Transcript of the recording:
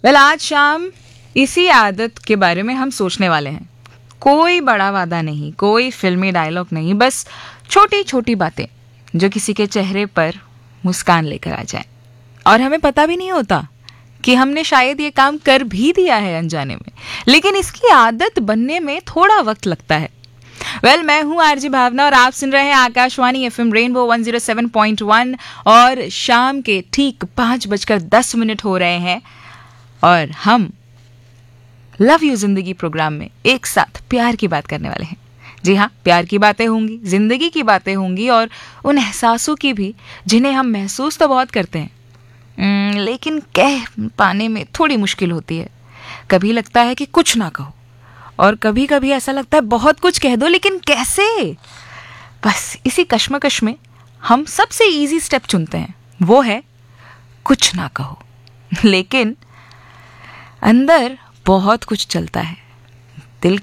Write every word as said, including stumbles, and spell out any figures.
Well आज शाम इसी आदत के बारे में हम सोचने वाले हैं। कोई बड़ा वादा नहीं, कोई फिल्मी डायलॉग नहीं, बस छोटी छोटी बातें जो किसी के चेहरे पर मुस्कान लेकर आ जाए और हमें पता भी नहीं होता कि हमने शायद ये काम कर भी दिया है अनजाने में, लेकिन इसकी आदत बनने में थोड़ा वक्त लगता है। वेल well, मैं हूं आरजी भावना और आप सुन रहे हैं Akashvani FM rainbow one zero seven point one और शाम के ठीक पाँच बजकर दस मिनट हो रहे हैं और हम लव यू जिंदगी प्रोग्राम में एक साथ प्यार की बात करने वाले हैं। जी हाँ, प्यार की बातें होंगी, जिंदगी की बातें होंगी और उन एहसासों की भी जिन्हें हम महसूस तो बहुत करते हैं लेकिन कह पाने में थोड़ी मुश्किल होती है। कभी लगता है कि कुछ ना कहो और कभी कभी ऐसा लगता है बहुत कुछ कह दो, लेकिन कैसे? बस इसी कश्मकश में हम सबसे इजी स्टेप चुनते हैं, वो है कुछ ना कहो। लेकिन अंदर बहुत कुछ चलता है।